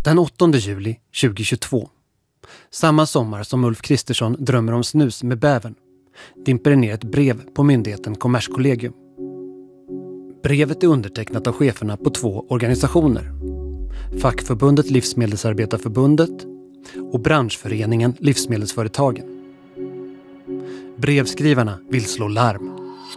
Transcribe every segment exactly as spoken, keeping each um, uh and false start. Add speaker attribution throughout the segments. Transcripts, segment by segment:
Speaker 1: Den åttonde juli tjugohundratjugotvå, samma sommar som Ulf Kristersson drömmer om snus med bävern, dimper det ner ett brev på myndigheten Kommerskollegium. Brevet är undertecknat av cheferna på två organisationer. Fackförbundet Livsmedelsarbetarförbundet och branschföreningen Livsmedelsföretagen. Brevskrivarna vill slå larm.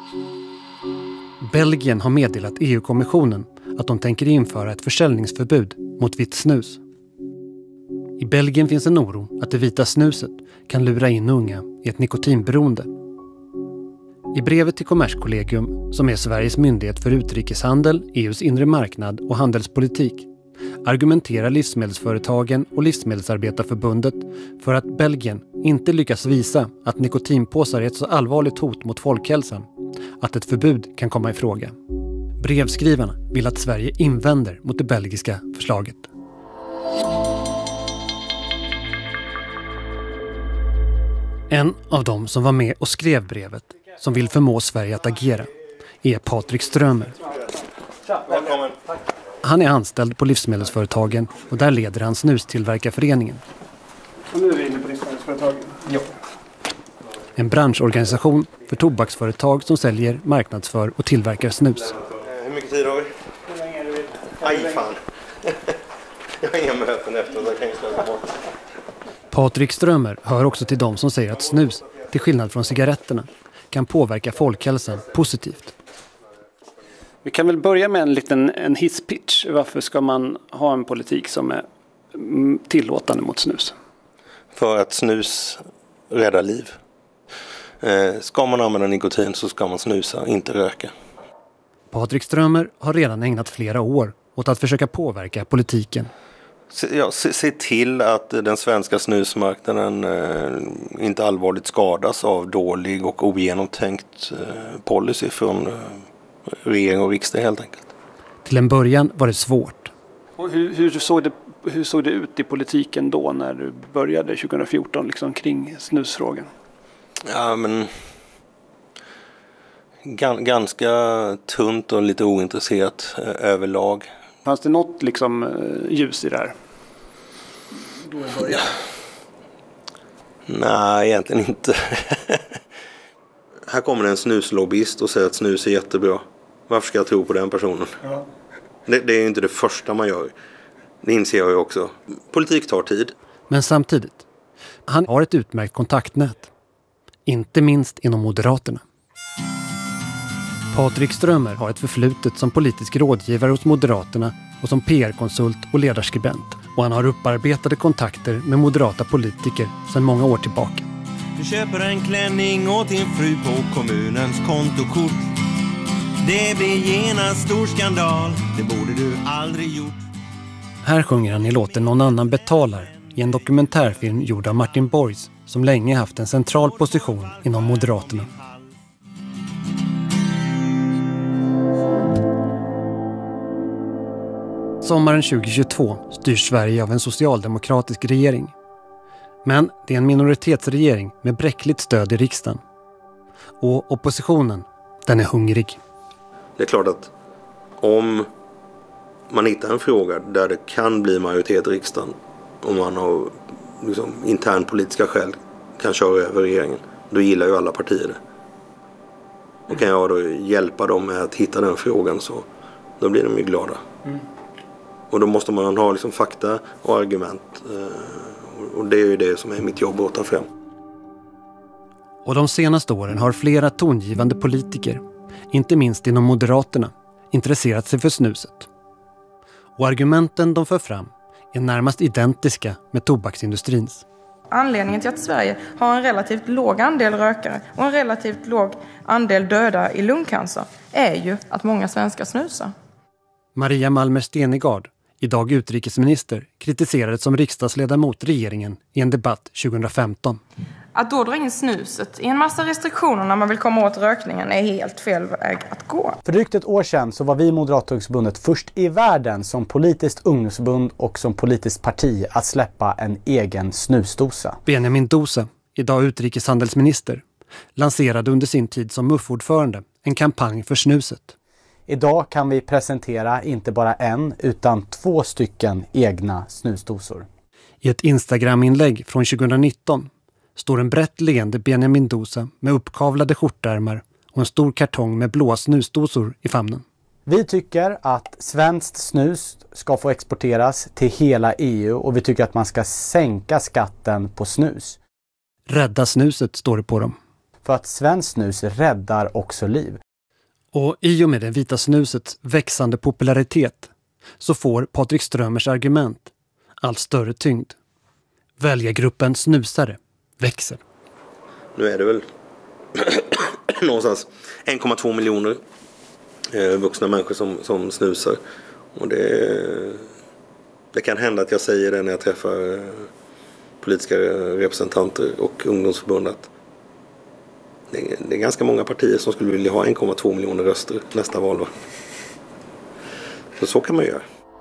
Speaker 1: Belgien har meddelat E U-kommissionen att de tänker införa ett försäljningsförbud mot vitt snus. I Belgien finns en oro att det vita snuset kan lura in unga i ett nikotinberoende. I brevet till Kommerskollegium, som är Sveriges myndighet för utrikeshandel, E U:s inre marknad och handelspolitik, argumenterar livsmedelsföretagen och Livsmedelsarbetarförbundet för att Belgien inte lyckas visa att nikotinpåsar är ett så allvarligt hot mot folkhälsan att ett förbud kan komma i fråga. Brevskrivarna vill att Sverige invänder mot det belgiska förslaget. En av dem som var med och skrev brevet, som vill förmå Sverige att agera, är Patrik Strömer. Han är anställd på Livsmedelsföretagen och där leder han snustillverkarföreningen.
Speaker 2: Och nu är vi inne på Livsmedelsföretagen. Ja.
Speaker 1: En branschorganisation för tobaksföretag som säljer, marknadsför och tillverkar snus.
Speaker 3: Hur mycket tid har vi?
Speaker 2: Hur länge är det vi?
Speaker 3: Aj fan. Jag har inga möten efter så jag kan inte slösa bort.
Speaker 1: Patrik Strömer hör också till de som säger att snus, till skillnad från cigaretterna, kan påverka folkhälsan positivt.
Speaker 2: Vi kan väl börja med en liten en hisspitch. Varför ska man ha en politik som är tillåtande mot snus?
Speaker 3: För att snus räddar liv. Eh, ska man använda nikotin så ska man snusa, inte röka.
Speaker 1: Patrik Strömer har redan ägnat flera år åt att försöka påverka politiken.
Speaker 3: Se, ja, se, se till att den svenska snusmarknaden eh, inte allvarligt skadas av dålig och ogenomtänkt eh, policy från eh, regering och riksdag helt enkelt.
Speaker 1: Till en början var det svårt.
Speaker 2: Och hur, hur, såg det, hur såg det ut i politiken då när du började tjugohundrafjorton liksom, kring snusfrågan?
Speaker 3: Ja, men gan, ganska tunt och lite ointresserat eh, överlag.
Speaker 2: Fanns det något liksom, ljus i det här? Då i början?
Speaker 3: Nej, egentligen inte. Här kommer en snuslobbyist och säger att snus är jättebra. Varför ska jag tro på den personen? Ja. Det, det är ju inte det första man gör. Det inser jag ju också. Politik tar tid.
Speaker 1: Men samtidigt, han har ett utmärkt kontaktnät. Inte minst inom Moderaterna. Patrik Strömer har ett förflutet som politisk rådgivare hos Moderaterna och som P R-konsult och ledarskribent. Och han har upparbetade kontakter med moderata politiker sedan många år tillbaka.
Speaker 4: Du köper en klänning åt din fru på kommunens kontokort. Det blir genast stor skandal, det borde du aldrig gjort.
Speaker 1: Här sjunger han i låten Någon annan betalar i en dokumentärfilm gjord av Martin Borgs som länge haft en central position inom Moderaterna. Sommaren tjugohundratjugotvå styrs Sverige av en socialdemokratisk regering. Men det är en minoritetsregering med bräckligt stöd i riksdagen. Och oppositionen, den är hungrig.
Speaker 3: Det är klart att om man hittar en fråga där det kan bli majoritet i riksdagen, om man har liksom, internpolitiska skäl kan köra över regeringen, då gillar ju alla partier det. Och kan jag då hjälpa dem med att hitta den frågan, så då blir de ju glada. Mm. Och då måste man ha liksom fakta och argument. Och det är ju det som är mitt jobb att ta fram.
Speaker 1: Och de senaste åren har flera tongivande politiker, inte minst inom Moderaterna, intresserat sig för snuset. Och argumenten de för fram är närmast identiska med tobaksindustrins.
Speaker 5: Anledningen till att Sverige har en relativt låg andel rökare och en relativt låg andel döda i lungcancer är ju att många svenskar snusar.
Speaker 1: Maria Malmer Stenegard, idag utrikesminister, kritiserade som riksdagsledamot regeringen i en debatt tjugohundrafemton.
Speaker 5: Att då dra in snuset i en massa restriktioner när man vill komma åt rökningen är helt fel väg att gå.
Speaker 6: För drygt ett år sedan så var vi Moderatförbundet först i världen som politiskt ungdomsförbund och som politiskt parti att släppa en egen snusdosa.
Speaker 1: Benjamin Dosa, idag utrikeshandelsminister, lanserade under sin tid som M U F-ordförande en kampanj för snuset.
Speaker 6: Idag kan vi presentera inte bara en utan två stycken egna snusdosor.
Speaker 1: I ett Instagram-inlägg från tjugonitton står en brett leende Benjamin Dosa med uppkavlade skjortärmar och en stor kartong med blåa snusdosor i famnen.
Speaker 6: Vi tycker att svenskt snus ska få exporteras till hela E U och vi tycker att man ska sänka skatten på snus.
Speaker 1: Rädda snuset står det på dem.
Speaker 6: För att svenskt snus räddar också liv.
Speaker 1: Och i och med det vita snusets växande popularitet så får Patrik Strömers argument allt större tyngd. Väljargruppen snusare växer.
Speaker 3: Nu är det väl någonstans en komma två miljoner eh, vuxna människor som, som snusar. Och det, det kan hända att jag säger det när jag träffar eh, politiska representanter och ungdomsförbund att det är, det är ganska många partier som skulle vilja ha en komma två miljoner röster nästa val. Va? Så så kan man göra.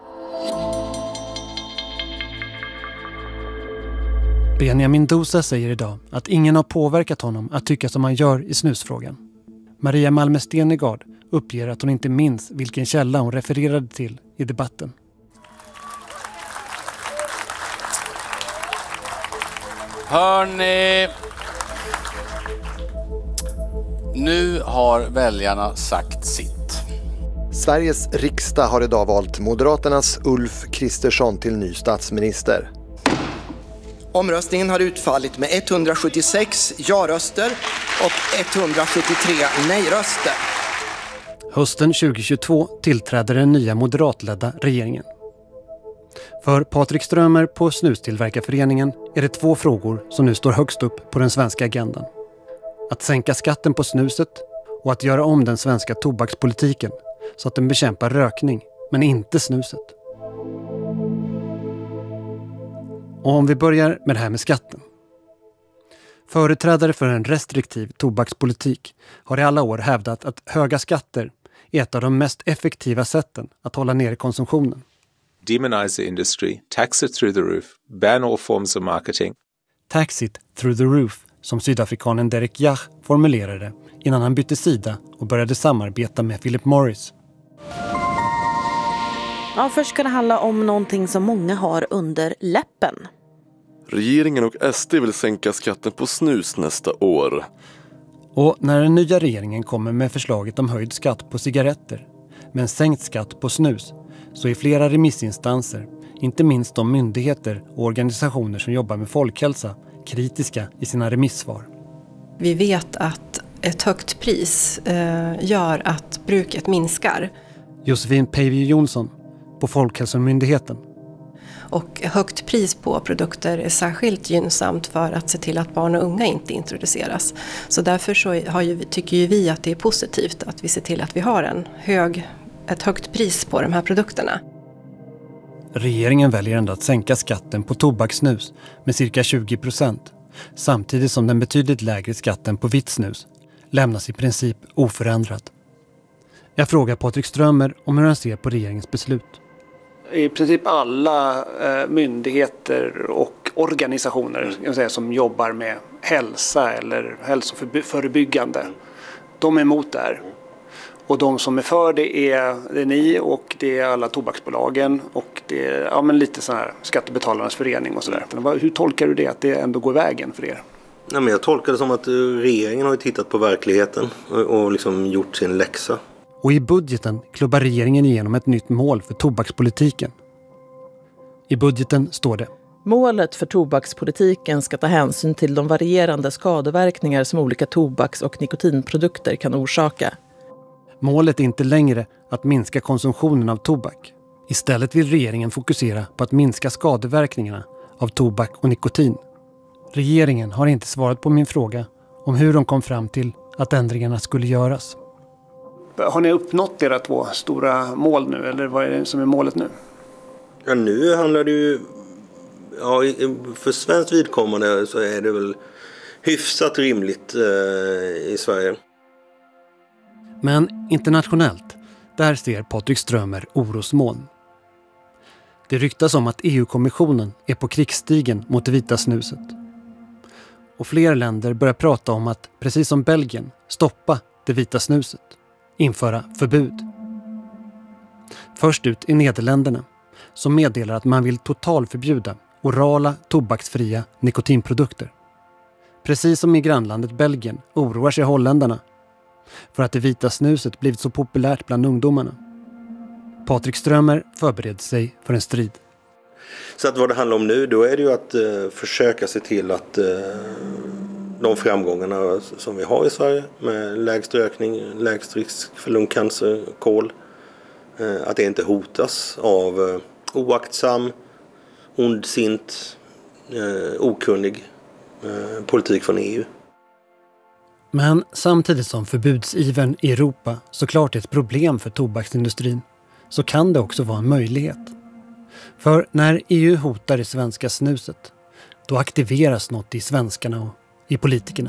Speaker 1: Benjamin Dosa säger idag att ingen har påverkat honom att tycka som han gör i snusfrågan. Maria Malmö Stenegard uppger att hon inte minns vilken källa hon refererade till i debatten.
Speaker 7: Hörrni, nu har väljarna sagt sitt.
Speaker 8: Sveriges riksdag har idag valt Moderaternas Ulf Kristersson till ny statsminister.
Speaker 9: Omröstningen har utfallit med etthundrasjuttiosex ja-röster och etthundrasjuttiotre nej-röster.
Speaker 1: Hösten tjugohundratjugotvå tillträder den nya moderatledda regeringen. För Patrik Strömer på Snustillverkarföreningen är det två frågor som nu står högst upp på den svenska agendan. Att sänka skatten på snuset och att göra om den svenska tobakspolitiken så att den bekämpar rökning, men inte snuset. Och om vi börjar med det här med skatten. Företrädare för en restriktiv tobakspolitik har i alla år hävdat att höga skatter är ett av de mest effektiva sätten att hålla ner konsumtionen.
Speaker 10: Demonize the industry, tax it through the roof, ban all forms of marketing.
Speaker 1: Tax it through the roof, som sydafrikanen Derek Jach formulerade innan han bytte sida och började samarbeta med Philip Morris.
Speaker 11: Ja, först ska det handla om någonting som många har under läppen.
Speaker 12: Regeringen och S D vill sänka skatten på snus nästa år.
Speaker 1: Och när den nya regeringen kommer med förslaget om höjd skatt på cigaretter, men sänkt skatt på snus, så är flera remissinstanser, inte minst de myndigheter och organisationer som jobbar med folkhälsa, kritiska i sina remissvar.
Speaker 13: Vi vet att ett högt pris eh, gör att bruket minskar.
Speaker 1: Josefin Päivi Jonsson på Folkhälsomyndigheten.
Speaker 13: Och högt pris på produkter är särskilt gynnsamt för att se till att barn och unga inte introduceras. Så därför så har ju, tycker ju vi att det är positivt att vi ser till att vi har en hög, ett högt pris på de här produkterna.
Speaker 1: Regeringen väljer ändå att sänka skatten på tobakssnus med cirka tjugo procent, samtidigt som den betydligt lägre skatten på vitt snus lämnas i princip oförändrad. Jag frågar Patrik Strömer om hur han ser på regeringens beslut.
Speaker 2: I princip alla eh, myndigheter och organisationer jag säga, som jobbar med hälsa eller hälsoförebyggande, de är emot det här. Och de som är för det är, det är ni och det är alla tobaksbolagen och det är ja, men lite sån här skattebetalarnas förening och sådär. Hur tolkar du det att det ändå går vägen för er?
Speaker 3: Ja, men jag tolkar det som att regeringen har tittat på verkligheten och, och liksom gjort sin läxa.
Speaker 1: Och i budgeten klubbar regeringen igenom ett nytt mål för tobakspolitiken. I budgeten står det:
Speaker 14: Målet för tobakspolitiken ska ta hänsyn till de varierande skadeverkningar som olika tobaks- och nikotinprodukter kan orsaka.
Speaker 1: Målet är inte längre att minska konsumtionen av tobak. Istället vill regeringen fokusera på att minska skadeverkningarna av tobak och nikotin. Regeringen har inte svarat på min fråga om hur de kom fram till att ändringarna skulle göras.
Speaker 2: Har ni uppnått era två stora mål nu, eller vad är det som är målet nu?
Speaker 3: Ja, nu handlar det ju, ja, för svenskt vidkommande så är det väl hyfsat rimligt eh, i Sverige.
Speaker 1: Men internationellt, där ser Patrik Strömer orosmoln. Det ryktas om att E U-kommissionen är på krigsstigen mot det vita snuset. Och fler länder börjar prata om att, precis som Belgien, stoppa det vita snuset. Införa förbud. Först ut i Nederländerna, som meddelar att man vill totalförbjuda orala tobaksfria nikotinprodukter. Precis som i grannlandet Belgien oroar sig holländarna för att det vita snuset blivit så populärt bland ungdomarna. Patrik Strömer förbereder sig för en strid.
Speaker 3: Så att vad det handlar om nu, då är det ju att eh, försöka se till att eh, de framgångarna som vi har i Sverige med lägst rökning, lägst risk för lungcancer, kol, eh, att det inte hotas av eh, oaktsam, ondsint, eh, okunnig eh, politik från E U.
Speaker 1: Men samtidigt som förbudsivern i Europa såklart är ett problem för tobaksindustrin, så kan det också vara en möjlighet. För när E U hotar det svenska snuset, då aktiveras något i svenskarna och i politikerna.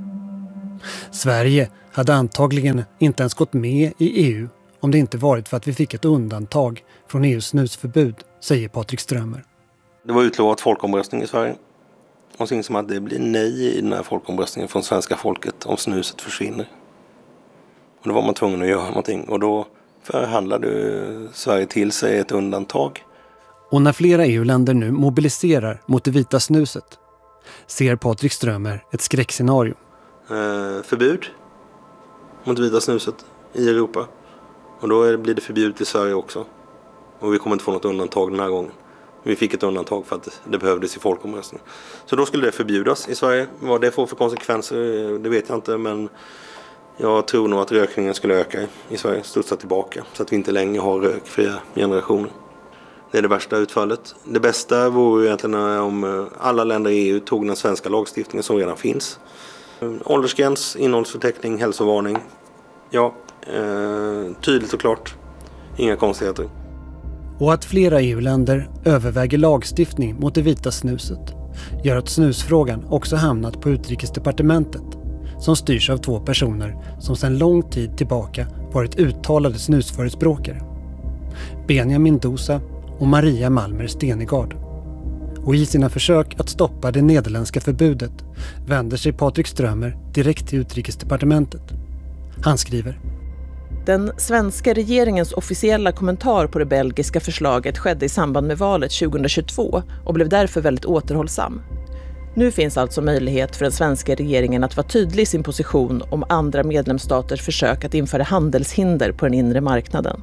Speaker 1: Sverige hade antagligen inte ens gått med i E U om det inte varit för att vi fick ett undantag från E U:s snusförbud, säger Patrik Strömer.
Speaker 3: Det var utlovat folkomröstning i Sverige. Och så som att det blir nej i den här folkomröstningen från svenska folket om snuset försvinner. Och då var man tvungen att göra någonting. Och då förhandlade Sverige till sig ett undantag.
Speaker 1: Och när flera E U-länder nu mobiliserar mot det vita snuset ser Patrik Strömer ett skräckscenario.
Speaker 3: Eh, förbud mot det vita snuset i Europa. Och då är det, blir det förbjudet i Sverige också. Och vi kommer inte få något undantag den här gången. Vi fick ett undantag för att det behövdes i folkomröstningen. Så då skulle det förbjudas i Sverige. Vad det får för konsekvenser, det vet jag inte. Men jag tror nog att rökningen skulle öka i Sverige, studsa tillbaka. Så att vi inte längre har rökfria generationer. Det är det värsta utfallet. Det bästa vore egentligen om alla länder i E U tog den svenska lagstiftningen som redan finns. Åldersgräns, innehållsförteckning, hälsovarning. Ja, eh, tydligt och klart. Inga konstigheter.
Speaker 1: Och att flera E U-länder överväger lagstiftning mot det vita snuset gör att snusfrågan också hamnat på Utrikesdepartementet, som styrs av två personer som sedan lång tid tillbaka varit uttalade snusförespråkare. Benjamin Dosa och Maria Malmer Stenegard. Och i sina försök att stoppa det nederländska förbudet vänder sig Patrik Strömer direkt till Utrikesdepartementet. Han skriver:
Speaker 14: Den svenska regeringens officiella kommentar på det belgiska förslaget skedde i samband med valet tjugohundratjugotvå och blev därför väldigt återhållsam. Nu finns alltså möjlighet för den svenska regeringen att vara tydlig i sin position om andra medlemsstaters försök att införa handelshinder på den inre marknaden.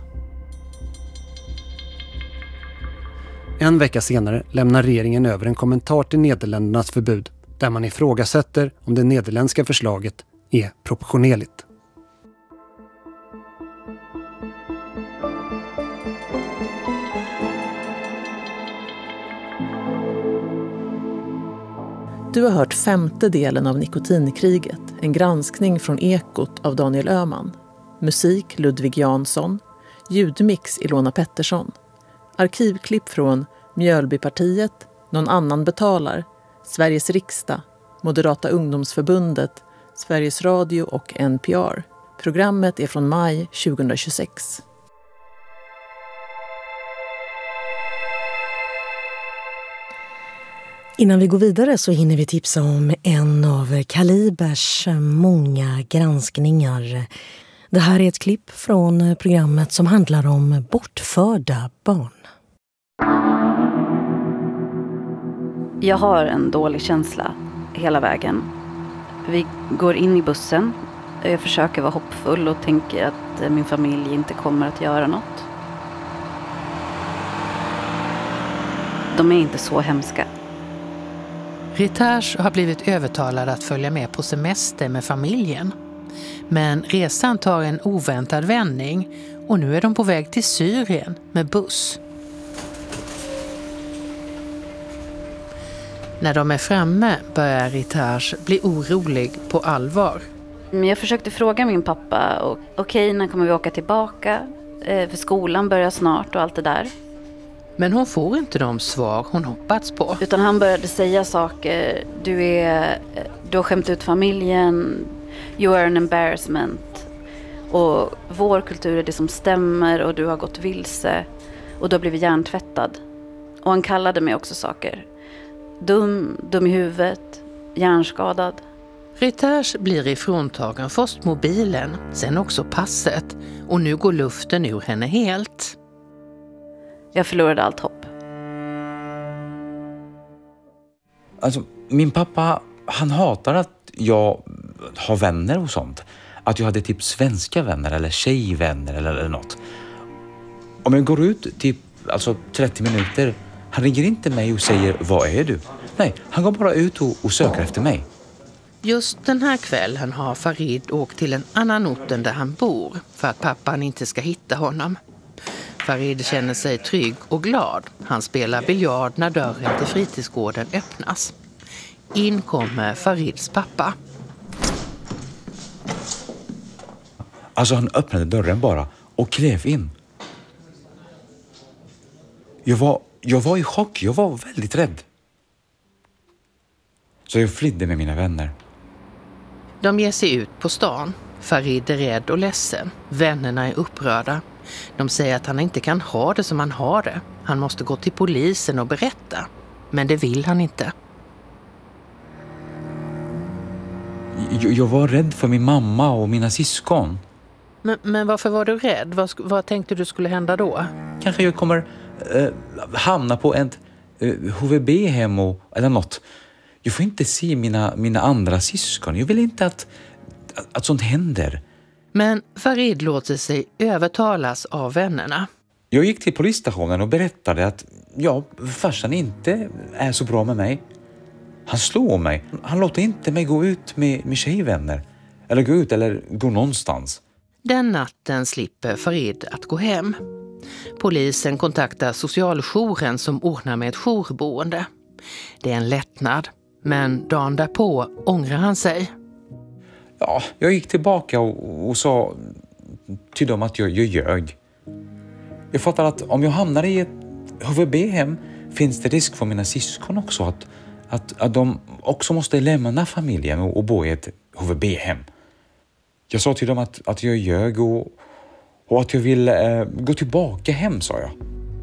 Speaker 1: En vecka senare lämnar regeringen över en kommentar till Nederländernas förbud där man ifrågasätter om det nederländska förslaget är proportionerligt.
Speaker 14: Du har hört femte delen av Nikotinkriget, en granskning från Ekot av Daniel Öhman. Musik Ludvig Jansson, ljudmix Ilona Pettersson. Arkivklipp från Mjölbypartiet, Någon annan betalar, Sveriges riksdag, Moderata ungdomsförbundet, Sveriges Radio och N P R. Programmet är från maj tjugohundratjugosex.
Speaker 15: Innan vi går vidare så hinner vi tipsa om en av Kalibers många granskningar. Det här är ett klipp från programmet som handlar om bortförda barn.
Speaker 16: Jag har en dålig känsla hela vägen. Vi går in i bussen. Jag försöker vara hoppfull och tänker att min familj inte kommer att göra något. De är inte så hemska.
Speaker 17: Ritage har blivit övertalad att följa med på semester med familjen. Men resan tar en oväntad vändning och nu är de på väg till Syrien med buss. När de är framme börjar Ritage bli orolig på allvar.
Speaker 16: Jag försökte fråga min pappa, och, okej, när kommer vi åka tillbaka? För skolan börjar snart och allt det där.
Speaker 17: Men hon får inte de svar hon hoppats på.
Speaker 16: Utan han började säga saker. Du, är, du har skämt ut familjen. You are an embarrassment. Och vår kultur är det som stämmer och du har gått vilse. Och du har blivit hjärntvättad. Och han kallade mig också saker. Dum, dum i huvudet, hjärnskadad.
Speaker 17: Ritage blir ifråntagen först mobilen, sen också passet. Och nu går luften ur henne helt.
Speaker 16: Jag förlorade allt hopp.
Speaker 18: Alltså, min pappa, han hatar att jag har vänner och sånt. Att jag hade typ svenska vänner eller tjejvänner eller, eller något. Om jag går ut typ alltså trettio minuter, han ringer inte mig och säger vad är du? Nej, han går bara ut och, och söker efter mig.
Speaker 17: Just den här kvällen har Farid åkt till en annan ort än där han bor för att pappan inte ska hitta honom. Farid känner sig trygg och glad. Han spelar biljard när dörren till fritidsgården öppnas. In kommer Farids pappa.
Speaker 18: Alltså han öppnade dörren bara och klev in. Jag var, jag var i chock, jag var väldigt rädd. Så jag flydde med mina vänner.
Speaker 17: De ger sig ut på stan. Farid är rädd och ledsen. Vännerna är upprörda. De säger att han inte kan ha det som han har det. Han måste gå till polisen och berätta. Men det vill han inte.
Speaker 18: Jag, jag var rädd för min mamma och mina syskon.
Speaker 17: Men, men varför var du rädd? Vad, vad tänkte du skulle hända då?
Speaker 18: Kanske jag kommer eh, hamna på ett eh, H V B-hem och, eller något. Jag får inte se mina, mina andra syskon. Jag vill inte att, att, att sånt händer.
Speaker 17: Men Farid låter sig övertalas av vännerna.
Speaker 18: Jag gick till polisstationen och berättade att ja, farsan inte är så bra med mig. Han slår mig. Han låter inte mig gå ut med, med tjejvänner. Eller gå ut eller gå någonstans.
Speaker 17: Den natten slipper Farid att gå hem. Polisen kontaktar socialjouren som ordnar med ett jourboende. Det är en lättnad, men dagen därpå ångrar han sig.
Speaker 18: Ja, jag gick tillbaka och, och sa till dem att jag, jag ljög. Jag fattar att om jag hamnar i ett H V B-hem finns det risk för mina syskon också. Att, att, att de också måste lämna familjen och, och bo i ett H V B-hem. Jag sa till dem att, att jag ljög och, och att jag vill eh, gå tillbaka hem, sa jag.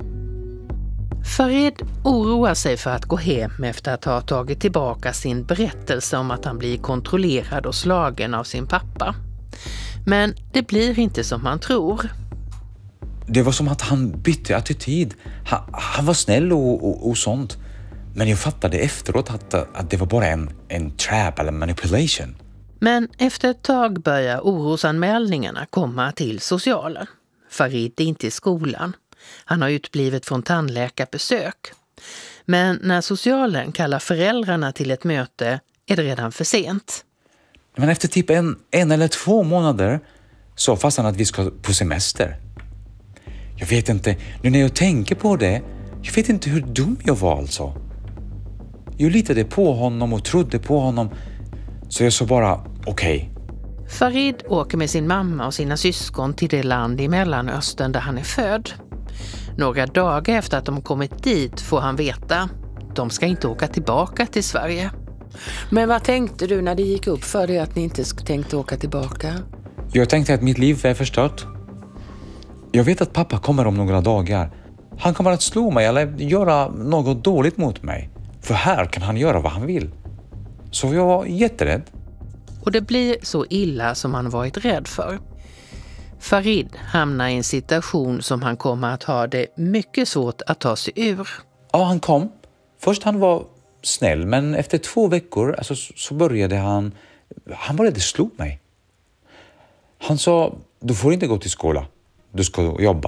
Speaker 17: Farid oroar sig för att gå hem efter att ha tagit tillbaka sin berättelse om att han blir kontrollerad och slagen av sin pappa. Men det blir inte som han tror.
Speaker 18: Det var som att han bytte attityd. Han, han var snäll och, och, och sånt. Men jag fattade efteråt att, att det var bara en, en trap eller manipulation.
Speaker 17: Men efter ett tag börjar orosanmälningarna komma till socialen. Farid är inte i skolan. Han har utblivit från tandläkarbesök. Men när socialen kallar föräldrarna till ett möte är det redan för sent.
Speaker 18: Men efter typ en, en eller två månader sa farsan att vi ska på semester. Jag vet inte, nu när jag tänker på det, jag vet inte hur dum jag var alltså. Jag litade på honom och trodde på honom, så jag sa bara okej. Okay.
Speaker 17: Farid åker med sin mamma och sina syskon till det land i Mellanöstern där han är född. Några dagar efter att de kommit dit får han veta de ska inte åka tillbaka till Sverige.
Speaker 19: Men vad tänkte du när det gick upp för dig att ni inte tänkte åka tillbaka?
Speaker 18: Jag tänkte att mitt liv är förstört. Jag vet att pappa kommer om några dagar. Han kommer att slå mig eller göra något dåligt mot mig. För här kan han göra vad han vill. Så jag var jätterädd.
Speaker 17: Och det blir så illa som han varit rädd för. Farid hamnar i en situation som han kommer att ha det mycket svårt att ta sig ur.
Speaker 18: Ja, han kom. Först han var snäll, men efter två veckor alltså, så började han... Han började slå mig. Han sa, du får inte gå till skolan. Du ska jobba.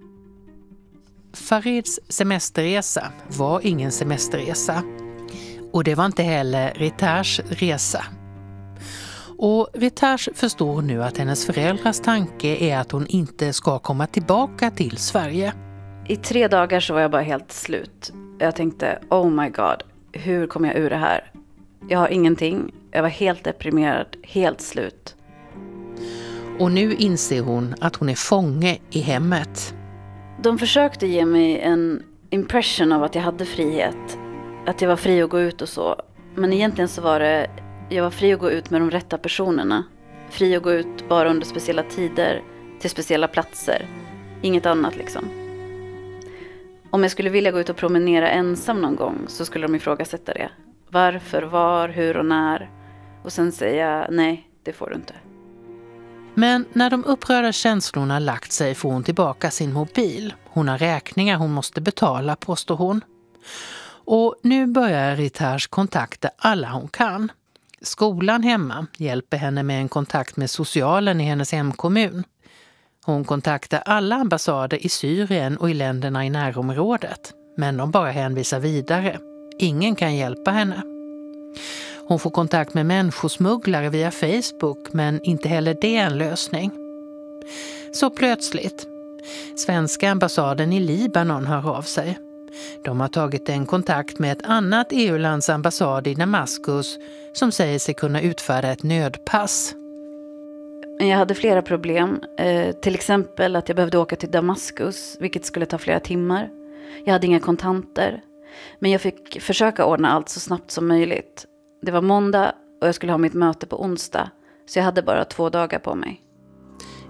Speaker 17: Farids semesterresa var ingen semesterresa. Och det var inte heller Ritars resa. Och Ritars förstår nu att hennes föräldrars tanke är att hon inte ska komma tillbaka till Sverige.
Speaker 16: I tre dagar så var jag bara helt slut. Jag tänkte, oh my god, hur kommer jag ur det här? Jag har ingenting. Jag var helt deprimerad, helt slut.
Speaker 17: Och nu inser hon att hon är fånge i hemmet.
Speaker 16: De försökte ge mig en impression av att jag hade frihet. Att jag var fri att gå ut och så. Men egentligen så var det, jag var fri att gå ut med de rätta personerna. Fri att gå ut bara under speciella tider, till speciella platser. Inget annat liksom. Om jag skulle vilja gå ut och promenera ensam någon gång så skulle de ifrågasätta det. Varför, var, hur och när. Och sen säga, nej, det får du inte.
Speaker 17: Men när de upprörda känslorna lagt sig får hon tillbaka sin mobil. Hon har räkningar hon måste betala, påstår hon. Och nu börjar Ritage kontakta alla hon kan. Skolan hemma hjälper henne med en kontakt med socialen i hennes hemkommun. Hon kontaktar alla ambassader i Syrien och i länderna i närområdet. Men de bara hänvisar vidare. Ingen kan hjälpa henne. Hon får kontakt med människosmugglare via Facebook, men inte heller det är en lösning. Så plötsligt. Svenska ambassaden i Libanon hör av sig. De har tagit en kontakt med ett annat E U-lands ambassad i Damaskus som säger sig kunna utfärda ett nödpass.
Speaker 16: Jag hade flera problem. Eh, till exempel att jag behövde åka till Damaskus, vilket skulle ta flera timmar. Jag hade inga kontanter. Men jag fick försöka ordna allt så snabbt som möjligt. Det var måndag och jag skulle ha mitt möte på onsdag. Så jag hade bara två dagar på mig.